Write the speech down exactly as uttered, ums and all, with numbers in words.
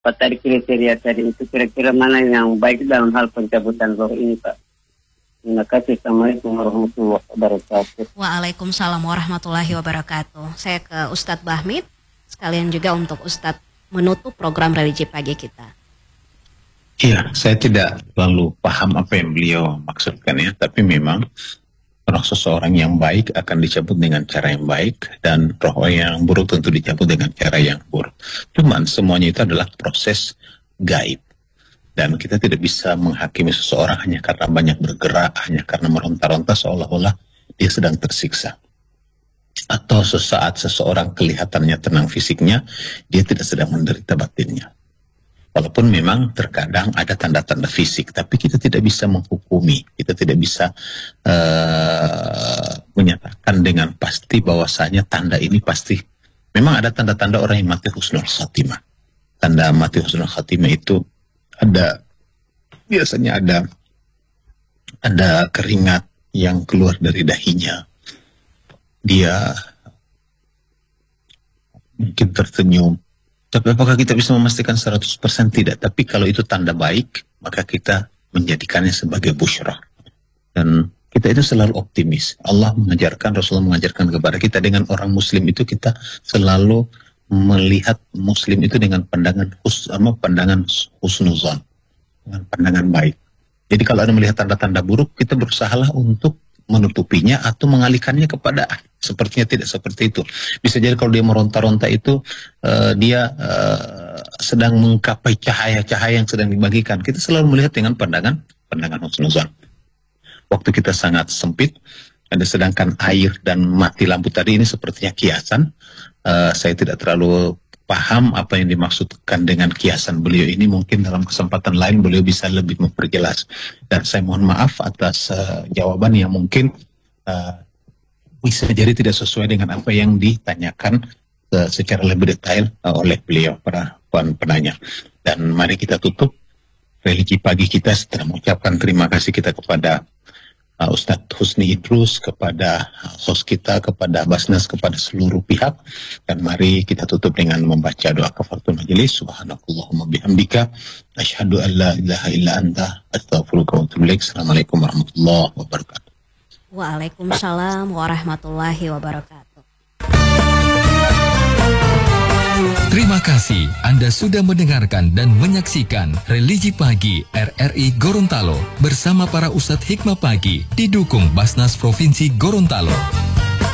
Pak tadi kriteria tadi itu kira-kira mana yang baik dalam hal pencabutan roh ini, Pak? Terima kasih. Assalamualaikum warahmatullahi wabarakatuh. Waalaikumsalam warahmatullahi wabarakatuh. Saya ke Ustadz Bahmid, sekalian juga untuk Ustadz menutup program religi pagi kita. Iya, saya tidak terlalu paham apa yang beliau maksudkan ya, tapi memang roh seseorang yang baik akan dicabut dengan cara yang baik, dan roh yang buruk tentu dicabut dengan cara yang buruk. Cuman semuanya itu adalah proses gaib, dan kita tidak bisa menghakimi seseorang hanya karena banyak bergerak, hanya karena meronta-ronta seolah-olah dia sedang tersiksa. Atau sesaat seseorang kelihatannya tenang fisiknya, dia tidak sedang menderita batinnya. Walaupun memang terkadang ada tanda-tanda fisik, tapi kita tidak bisa menghukumi, kita tidak bisa uh, menyatakan dengan pasti bahwasanya tanda ini pasti. Memang ada tanda-tanda orang yang mati husnul khatimah. Tanda mati husnul khatimah itu ada, biasanya ada ada keringat yang keluar dari dahinya. Dia mungkin tersenyum. Tapi apakah kita bisa memastikan seratus persen? Tidak. Tapi kalau itu tanda baik, maka kita menjadikannya sebagai busyra. Dan kita itu selalu optimis. Allah mengajarkan, Rasulullah mengajarkan kepada kita, dengan orang muslim itu kita selalu melihat muslim itu dengan pandangan hus, apa, pandangan husnuzan, dengan pandangan baik. Jadi kalau ada melihat tanda-tanda buruk, kita berusahalah untuk menutupinya atau mengalihkannya kepada sepertinya tidak seperti itu. Bisa jadi kalau dia meronta-ronta itu uh, dia uh, sedang mengkapai cahaya-cahaya yang sedang dibagikan. Kita selalu melihat dengan pandangan pandangan husnuzan. Waktu kita sangat sempit, ada sedangkan air dan mati lampu tadi ini sepertinya kiasan. Uh, saya tidak terlalu paham apa yang dimaksudkan dengan kiasan beliau ini. Mungkin dalam kesempatan lain beliau bisa lebih memperjelas. Dan saya mohon maaf atas uh, jawaban yang mungkin uh, bisa jadi tidak sesuai dengan apa yang ditanyakan uh, secara lebih detail uh, oleh beliau, para penanya. Dan mari kita tutup religi pagi kita setelah mengucapkan terima kasih kita kepada Uh, Ustadz Husni Idrus, kepada host kita, kepada Basnas, kepada seluruh pihak. Dan mari kita tutup dengan membaca doa kafaratul majelis. Subhanakallahumma bihamdika asyhadu an la ilaha illa anta astaghfiruka wa atubu ilaik. Assalamualaikum warahmatullahi wabarakatuh. Waalaikumsalam warahmatullahi wabarakatuh. Terima kasih Anda sudah mendengarkan dan menyaksikan Religi Pagi R R I Gorontalo bersama para Ustadz Hikmah Pagi didukung Basnas Provinsi Gorontalo.